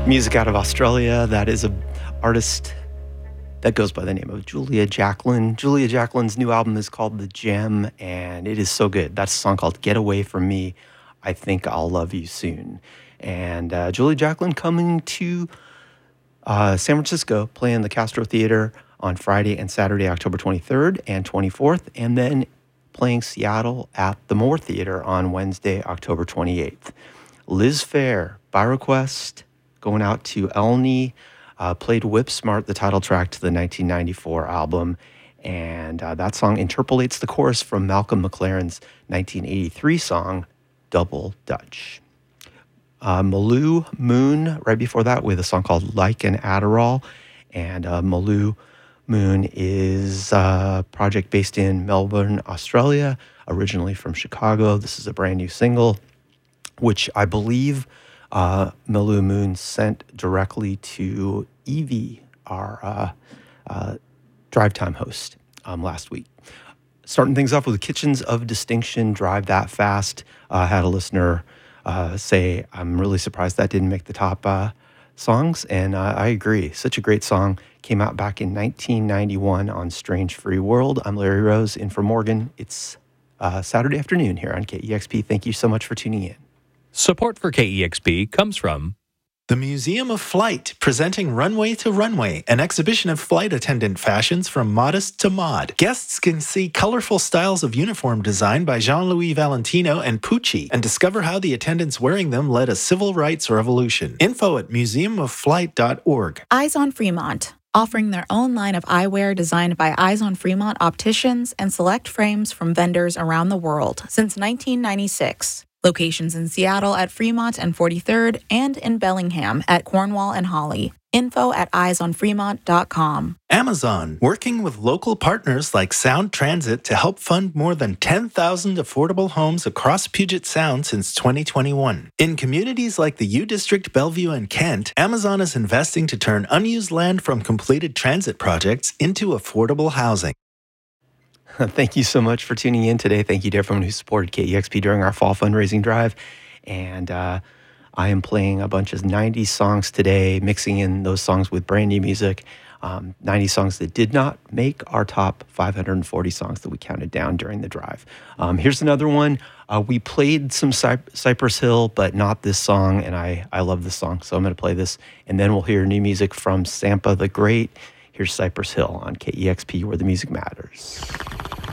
Music out of Australia. That is an artist that goes by the name of Julia Jacklin. Julia Jacklin's new album is called The Gem, and it is so good. That's a song called Get Away From Me. I Think I'll Love You Soon. And Julia Jacklin coming to San Francisco, playing the Castro Theater on Friday and Saturday, October 23rd and 24th, and then playing Seattle at the Moore Theater on Wednesday, October 28th. Liz Phair, by request, going out to Elney, played Whip Smart, the title track to the 1994 album, and that song interpolates the chorus from Malcolm McLaren's 1983 song, Double Dutch. Malou Moon, right before that, with a song called Like an Adderall, and Malou Moon is a project based in Melbourne, Australia, originally from Chicago. This is a brand new single, which I believe Malou Moon sent directly to Evie, our Drive Time host, last week. Starting things off with Kitchens of Distinction, Drive That Fast. Had a listener say, I'm really surprised that didn't make the top songs, and I agree. Such a great song. Came out back in 1991 on Strange Free World. I'm Larry Rose, in for Morgan. It's Saturday afternoon here on KEXP. Thank you so much for tuning in. Support for KEXP comes from the Museum of Flight, presenting Runway to Runway, an exhibition of flight attendant fashions from modest to mod. Guests can see colorful styles of uniform design by Jean-Louis Valentino and Pucci and discover how the attendants wearing them led a civil rights revolution. Info at museumofflight.org. Eyes on Fremont, offering their own line of eyewear designed by Eyes on Fremont opticians and select frames from vendors around the world since 1996. Locations in Seattle at Fremont and 43rd and in Bellingham at Cornwall and Holly. Info at eyesonfremont.com. Amazon, working with local partners like Sound Transit to help fund more than 10,000 affordable homes across Puget Sound since 2021. In communities like the U District, Bellevue, and Kent, Amazon is investing to turn unused land from completed transit projects into affordable housing. Thank you so much for tuning in today. Thank you to everyone who supported KEXP during our fall fundraising drive. And I am playing a bunch of 90s songs today, mixing in those songs with brand new music. 90 songs that did not make our top 540 songs that we counted down during the drive. Here's another one. We played some Cypress Hill, but not this song, and I love this song, so I'm going to play this. And then we'll hear new music from Sampa the Great. Here's Cypress Hill on KEXP, where the music matters.